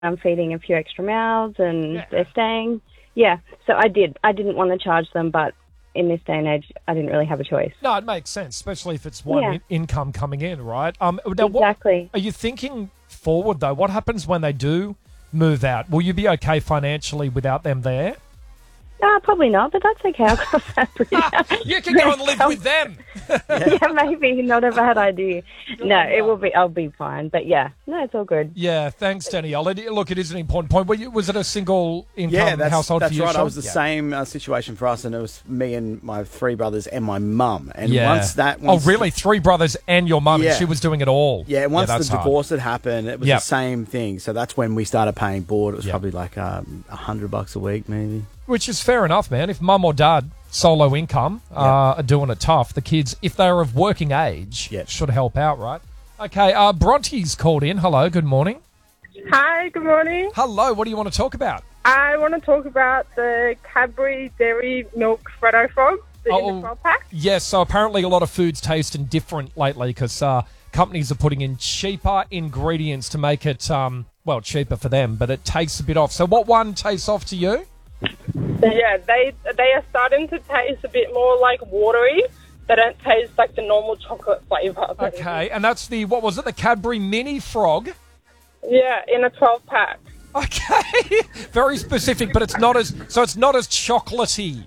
I'm feeding a few extra mouths and they're staying. Yeah, so I did. I didn't want to charge them, but in this day and age, I didn't really have a choice. No, it makes sense, especially if it's one income coming in, right? Now Exactly. Are you thinking forward, though? What happens when they do move out? Will you be okay financially without them there? Probably not, but that's okay. I'll cross that bridge. You can go and live with them. Yeah, maybe. Not a bad idea. No, it will be. I'll be fine. But yeah, no, it's all good. Yeah, thanks, Danielle. Look, it is an important point. Was it a single income household for you? That's right. It was the same situation for us, and it was me and my three brothers and my mum. And once really? Three brothers and your mum, and she was doing it all. Yeah, and once the divorce had happened, it was the same thing. So that's when we started paying board. It was probably like $100 a week, maybe. Which is fair enough, man. If mum or dad, solo income, are doing it tough, the kids, if they're of working age, should help out, right? Okay, Bronte's called in. Hello, good morning. Hi, good morning. Hello, what do you want to talk about? I want to talk about the Cadbury Dairy Milk Freddo Frogs in the 12-pack. Yes, so apparently a lot of food's tasting different lately because companies are putting in cheaper ingredients to make it, cheaper for them, but it tastes a bit off. So what one tastes off to you? Yeah, they are starting to taste a bit more like watery. They don't taste like the normal chocolate flavour. Okay, and that's the Cadbury Mini Frog? Yeah, in a 12-pack. Okay, very specific, but it's not as chocolatey.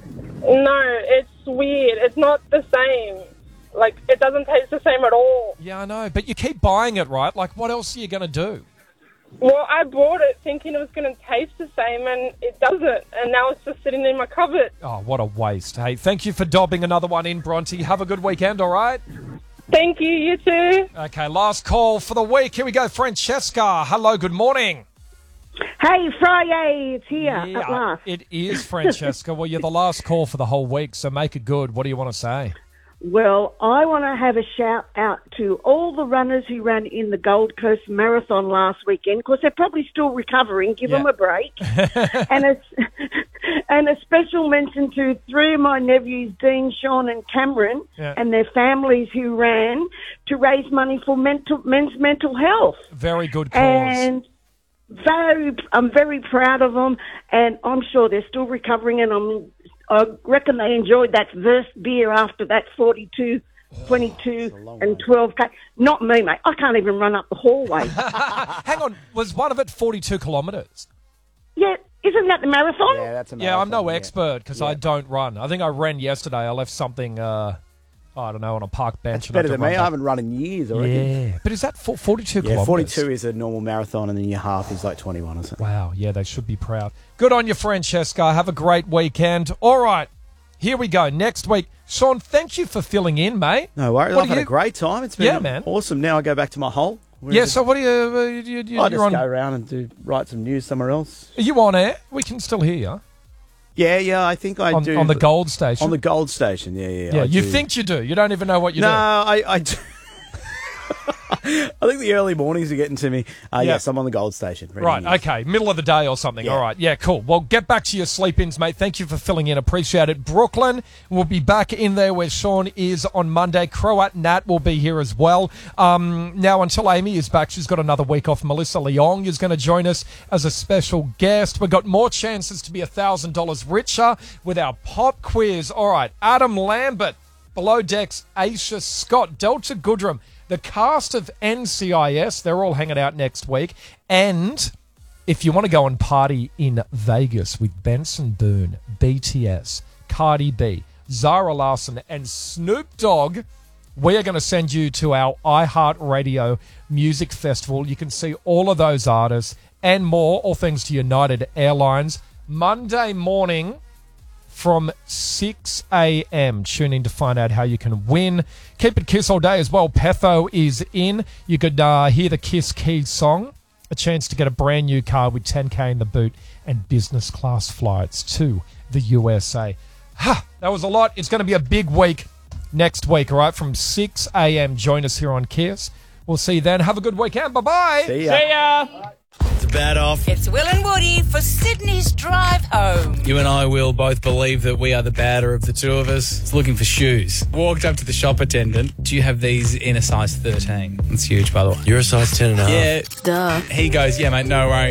No, it's weird. It's not the same. Like, it doesn't taste the same at all. Yeah, I know, but you keep buying it, right? Like, what else are you going to do? Well, I bought it thinking it was going to taste the same, and it doesn't. And now it's just sitting in my cupboard. Oh, what a waste. Hey, thank you for dobbing another one in, Bronte. Have a good weekend, all right? Thank you, you too. Okay, last call for the week. Here we go, Francesca. Hello, good morning. Hey, Friday, it's here at last. It is, Francesca. Well, you're the last call for the whole week, so make it good. What do you want to say? Well, I want to have a shout out to all the runners who ran in the Gold Coast Marathon last weekend, because they're probably still recovering. Give them a break. and a special mention to three of my nephews, Dean, Sean and Cameron, and their families who ran to raise money for men's mental health. Very good cause. And I'm very proud of them, and I'm sure they're still recovering, and I reckon they enjoyed that first beer after that 42, 22 and 12. Not me, mate. I can't even run up the hallway. Hang on. Was one of it 42 kilometres? Yeah. Isn't that the marathon? Yeah, that's a marathon. Yeah, I'm no expert because I don't run. I think I ran yesterday. I left something... I don't know, on a park bench. That's better than me. I haven't run in years already. Yeah. But is that 42 kilometres? 42 is a normal marathon, and then your half is like 21 or something. Wow, yeah, they should be proud. Good on you, Francesca. Have a great weekend. All right, here we go. Next week. Sean, thank you for filling in, mate. No worries. I've had a great time. It's been man. awesome. Now I go back to my hole. So what do you... I just go around and write some news somewhere else. Are you on air? We can still hear you. Yeah, I think I do. On the Gold Station? On the Gold Station, yeah. You think you do. You don't even know what you do. No, I do. I think the early mornings are getting to me. Yes, I'm on the Gold Station. Right, okay. Middle of the day or something. Yeah. All right. Yeah, cool. Well, get back to your sleep-ins, mate. Thank you for filling in. Appreciate it. Brooklyn will be back in there where Sean is on Monday. Croat Nat will be here as well. Now, until Amy is back, she's got another week off. Melissa Leong is going to join us as a special guest. We've got more chances to be $1,000 richer with our pop quiz. All right. Adam Lambert, Below Decks, Aisha Scott, Delta Goodrum, the cast of NCIS, they're all hanging out next week. And if you want to go and party in Vegas with Benson Boone, BTS, Cardi B, Zara Larsson, and Snoop Dogg, we are going to send you to our iHeartRadio Music Festival. You can see all of those artists and more, all thanks to United Airlines, Monday morning from 6 a.m. Tune in to find out how you can win. Keep it Kiss all day as well. Petho is in. You could hear the Kiss Keys song. A chance to get a brand new car with 10K in the boot and business class flights to the USA. That was a lot. It's going to be a big week next week, all right? From 6 a.m. Join us here on Kiss. We'll see you then. Have a good weekend. Bye-bye. See ya. See ya. bat off. It's Will and Woody for Sydney's drive home. You and I, Will, both believe that we are the badder of the two of us. It's looking for shoes. Walked up to the shop attendant. Do you have these in a size 13? That's huge, by the way. You're a size 10 and a half. Yeah. Duh. He goes, yeah, mate, no worries.